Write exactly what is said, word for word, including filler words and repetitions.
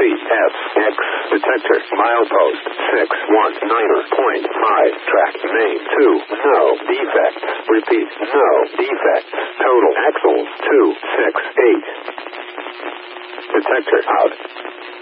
F X detector milepost six one niner point five track main two no defects. Repeat, no defects. Total axles two